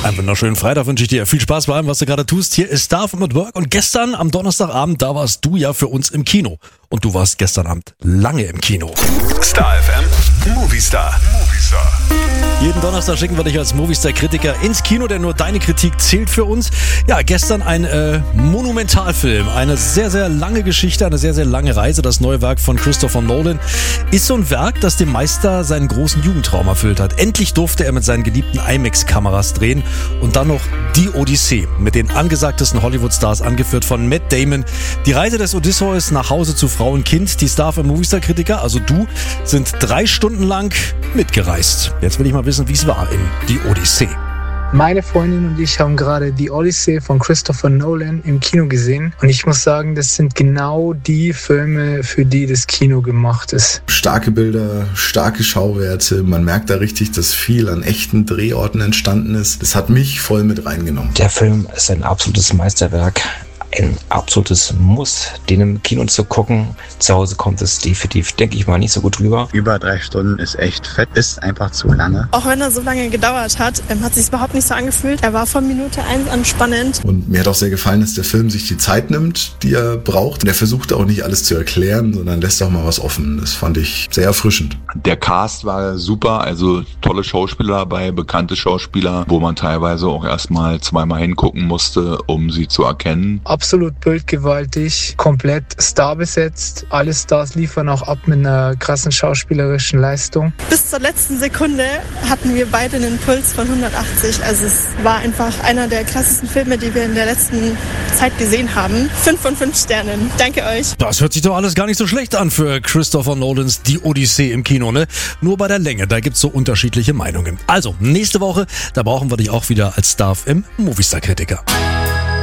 Einen wunderschönen Freitag wünsche ich dir. Viel Spaß bei allem, was du gerade tust. Hier ist Star from Work und gestern am Donnerstagabend, da warst du ja für uns im Kino. Und du warst gestern Abend lange im Kino. Star FM Movie Star. Jeden Donnerstag schicken wir dich als Movistar-Kritiker ins Kino, denn nur deine Kritik zählt für uns. Ja, gestern ein Monumentalfilm, eine sehr, sehr lange Geschichte, eine sehr, sehr lange Reise. Das neue Werk von Christopher Nolan ist so ein Werk, das dem Meister seinen großen Jugendtraum erfüllt hat. Endlich durfte er mit seinen geliebten IMAX-Kameras drehen und dann noch die Odyssee mit den angesagtesten Hollywood-Stars, angeführt von Matt Damon. Die Reise des Odysseus nach Hause zu Frau und Kind. Die Star für Movistar-Kritiker, also du, sind 3 Stunden lang mitgereist. Jetzt will ich mal wissen, wie es war in die Odyssee. Meine Freundin und ich haben gerade die Odyssey von Christopher Nolan im Kino gesehen. Und ich muss sagen, das sind genau die Filme, für die das Kino gemacht ist. Starke Bilder, starke Schauwerte. Man merkt da richtig, dass viel an echten Drehorten entstanden ist. Das hat mich voll mit reingenommen. Der Film ist ein absolutes Meisterwerk. Ein absolutes Muss, den im Kino zu gucken. Zu Hause kommt es definitiv, denke ich mal, nicht so gut rüber. Über 3 Stunden ist echt fett, ist einfach zu lange. Auch wenn er so lange gedauert hat, hat sich überhaupt nicht so angefühlt. Er war von Minute 1 an spannend. Und mir hat auch sehr gefallen, dass der Film sich die Zeit nimmt, die er braucht. Und er versucht auch nicht alles zu erklären, sondern lässt auch mal was offen. Das fand ich sehr erfrischend. Der Cast war super, also tolle Schauspieler dabei, bekannte Schauspieler, wo man teilweise auch erstmal 2-mal hingucken musste, um sie zu erkennen. Absolut bildgewaltig, komplett starbesetzt. Alle Stars liefern auch ab mit einer krassen schauspielerischen Leistung. Bis zur letzten Sekunde hatten wir beide einen Puls von 180. Also es war einfach einer der krassesten Filme, die wir in der letzten Zeit gesehen haben. 5 von 5 Sternen. Danke euch. Das hört sich doch alles gar nicht so schlecht an für Christopher Nolans Die Odyssee im Kino, ne? Nur bei der Länge, da gibt's so unterschiedliche Meinungen. Also, nächste Woche, da brauchen wir dich auch wieder als Star im Movistar-Kritiker.